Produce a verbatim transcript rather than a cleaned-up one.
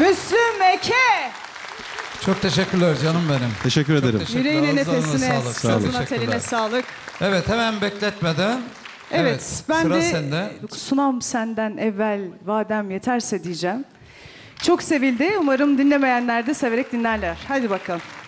Müslüm Eke. Çok teşekkürler canım benim. Teşekkür ederim. Yüreğine, Ağızlarına nefesine, sağlık. Sağ olun. sazına, teline sağlık. Evet, hemen bekletmeden. Evet, Evet, ben sıra de sende. sunam senden evvel vadem yeterse diyeceğim. Çok sevildi. Umarım dinlemeyenler de severek dinlerler. Hadi bakalım.